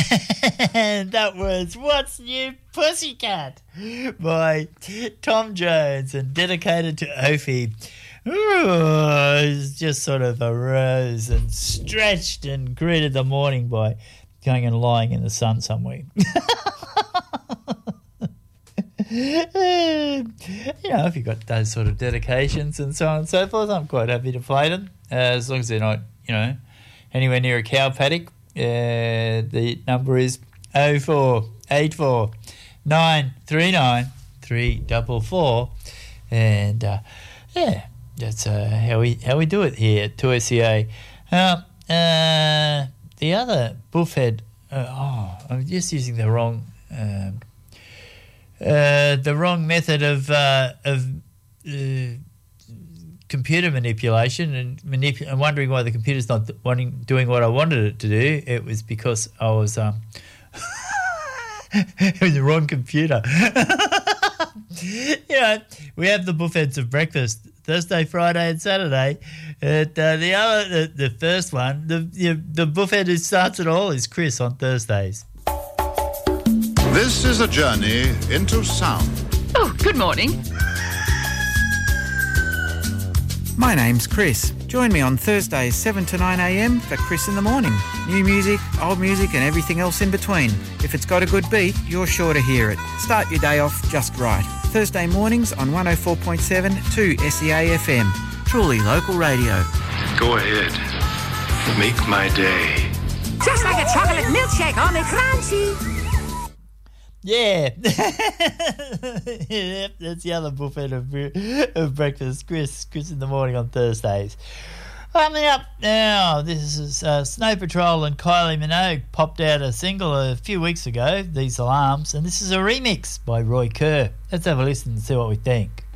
And that was What's New Pussycat by Tom Jones and dedicated to Ophi. He's just sort of arose and stretched and greeted the morning by going and lying in the sun somewhere. If you've got those sort of dedications and so on and so forth, I'm quite happy to play them, as long as they're not, anywhere near a cow paddock. The number is 0484 939 344, and that's how we do it here at 2SEA. The other buffhead. I'm just using the wrong method of computer manipulation, and wondering why the computer's not doing what I wanted it to do. It was because I was it was the wrong computer. We have the buffets of breakfast Thursday, Friday, and Saturday. The first one, the buffet who starts it all is Chris on Thursdays. This is a journey into sound. Oh, good morning. My name's Chris. Join me on Thursdays 7 to 9 a.m. for Chris in the Morning. New music, old music and everything else in between. If it's got a good beat, you're sure to hear it. Start your day off just right. Thursday mornings on 104.7 2SEA FM. Truly local radio. Go ahead. Make my day. Just like a chocolate milkshake, only crunchy. Yeah. Yep, that's the other buffet of breakfast. Chris in the Morning on Thursdays. Coming up now, this is Snow Patrol and Kylie Minogue popped out a single a few weeks ago, These Alarms, and this is a remix by Roy Kerr. Let's have a listen and see what we think.